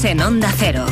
en Onda Cero.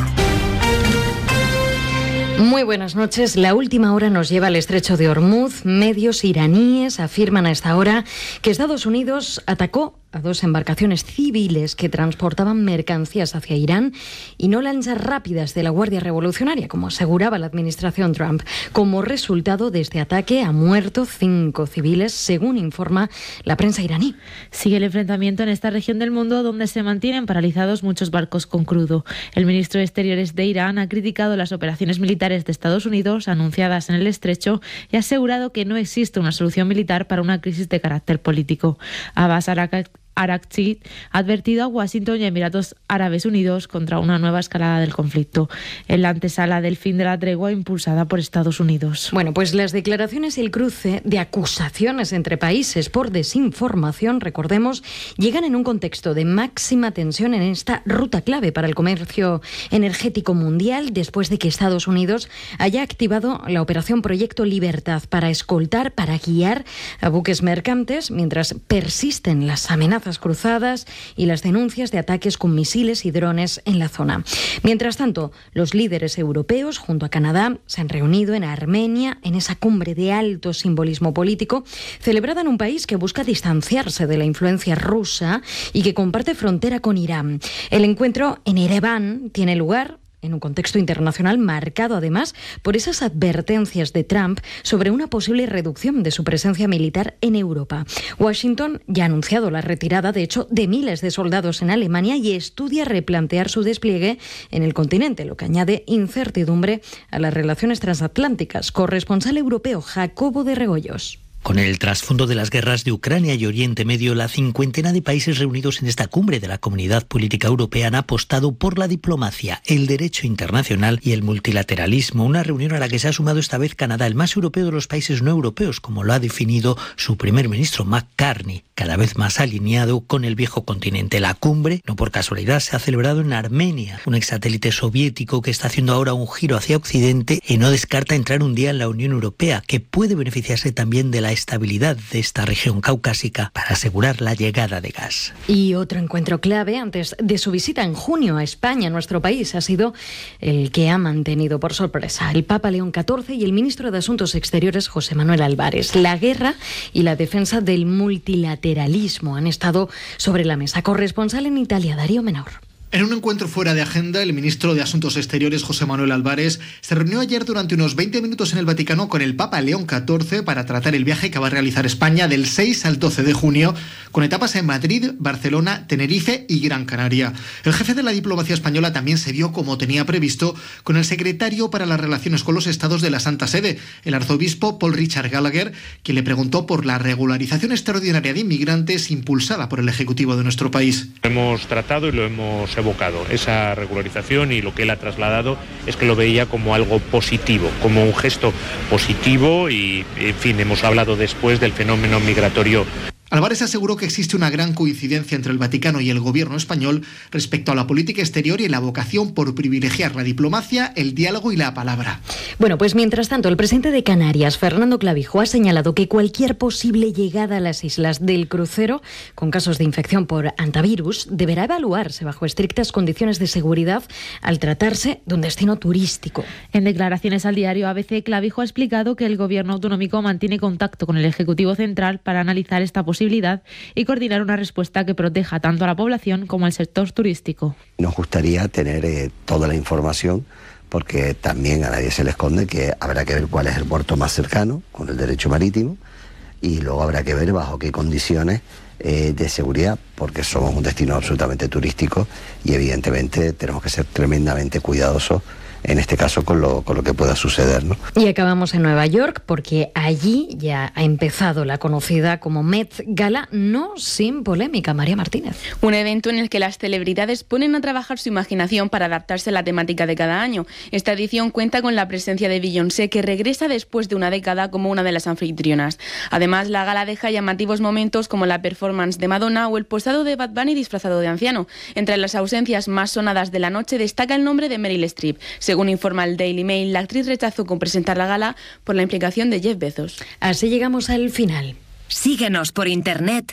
Muy buenas noches. La última hora nos lleva al estrecho de Hormuz. Medios iraníes afirman a esta hora que Estados Unidos atacó a 2 embarcaciones civiles que transportaban mercancías hacia Irán y no lanzas rápidas de la Guardia Revolucionaria, como aseguraba la administración Trump. Como resultado de este ataque, han muerto 5 civiles, según informa la prensa iraní. Sigue el enfrentamiento en esta región del mundo, donde se mantienen paralizados muchos barcos con crudo. El ministro de Exteriores de Irán ha criticado las operaciones militares de Estados Unidos anunciadas en el estrecho y ha asegurado que no existe una solución militar para una crisis de carácter político. Abbas Araghchi ha advertido a Washington y a Emiratos Árabes Unidos contra una nueva escalada del conflicto, en la antesala del fin de la tregua impulsada por Estados Unidos. Bueno, pues las declaraciones y el cruce de acusaciones entre países por desinformación, recordemos, llegan en un contexto de máxima tensión en esta ruta clave para el comercio energético mundial, después de que Estados Unidos haya activado la operación Proyecto Libertad para escoltar, para guiar a buques mercantes, mientras persisten las amenazas cruzadas y las denuncias de ataques con misiles y drones en la zona. Mientras tanto, los líderes europeos, junto a Canadá, se han reunido en Armenia, en esa cumbre de alto simbolismo político, celebrada en un país que busca distanciarse de la influencia rusa y que comparte frontera con Irán. El encuentro en Ereván tiene lugar en un contexto internacional marcado además por esas advertencias de Trump sobre una posible reducción de su presencia militar en Europa. Washington ya ha anunciado la retirada, de hecho, de miles de soldados en Alemania y estudia replantear su despliegue en el continente, lo que añade incertidumbre a las relaciones transatlánticas. Corresponsal europeo Jacobo de Regoyos. Con el trasfondo de las guerras de Ucrania y Oriente Medio, la 50 de países reunidos en esta cumbre de la Comunidad Política Europea han apostado por la diplomacia, el derecho internacional y el multilateralismo. Una reunión a la que se ha sumado esta vez Canadá, el más europeo de los países no europeos, como lo ha definido su primer ministro McCartney, cada vez más alineado con el viejo continente. La cumbre, no por casualidad, se ha celebrado en Armenia, un exsatélite soviético que está haciendo ahora un giro hacia Occidente y no descarta entrar un día en la Unión Europea, que puede beneficiarse también de la estabilidad de esta región caucásica para asegurar la llegada de gas. Y otro encuentro clave antes de su visita en junio a España, nuestro país, ha sido el que ha mantenido por sorpresa el Papa León XIV y el ministro de Asuntos Exteriores, José Manuel Álvarez. La guerra y la defensa del multilateralismo han estado sobre la mesa. Corresponsal en Italia, Darío Menor. En un encuentro fuera de agenda, el ministro de Asuntos Exteriores, José Manuel Álvarez, se reunió ayer durante unos 20 minutos en el Vaticano con el Papa León XIV para tratar el viaje que va a realizar España del 6 al 12 de junio, con etapas en Madrid, Barcelona, Tenerife y Gran Canaria. El jefe de la diplomacia española también se vio, como tenía previsto, con el secretario para las relaciones con los estados de la Santa Sede, el arzobispo Paul Richard Gallagher, quien le preguntó por la regularización extraordinaria de inmigrantes impulsada por el Ejecutivo de nuestro país. Hemos tratado y lo hemos evocado, esa regularización, y lo que él ha trasladado es que lo veía como algo positivo, como un gesto positivo y, en fin, hemos hablado después del fenómeno migratorio. Álvarez aseguró que existe una gran coincidencia entre el Vaticano y el gobierno español respecto a la política exterior y la vocación por privilegiar la diplomacia, el diálogo y la palabra. Bueno, pues mientras tanto, el presidente de Canarias, Fernando Clavijo, ha señalado que cualquier posible llegada a las islas del crucero con casos de infección por hantavirus deberá evaluarse bajo estrictas condiciones de seguridad al tratarse de un destino turístico. En declaraciones al diario ABC, Clavijo ha explicado que el gobierno autonómico mantiene contacto con el Ejecutivo Central para analizar esta posibilidad y coordinar una respuesta que proteja tanto a la población como al sector turístico. Nos gustaría tener toda la información, porque también a nadie se le esconde que habrá que ver cuál es el puerto más cercano con el derecho marítimo, y luego habrá que ver bajo qué condiciones de seguridad, porque somos un destino absolutamente turístico y evidentemente tenemos que ser tremendamente cuidadosos en este caso con lo que pueda suceder, ¿no? Y acabamos en Nueva York, porque allí ya ha empezado la conocida como Met Gala, no sin polémica. María Martínez. Un evento en el que las celebridades ponen a trabajar su imaginación para adaptarse a la temática de cada año. Esta edición cuenta con la presencia de Beyoncé, que regresa después de una década como una de las anfitrionas. Además, la gala deja llamativos momentos como la performance de Madonna o el posado de Bad Bunny disfrazado de anciano. Entre las ausencias más sonadas de la noche destaca el nombre de Meryl Streep. Según informa el Daily Mail, la actriz rechazó con presentar la gala por la implicación de Jeff Bezos. Así llegamos al final. Síguenos por internet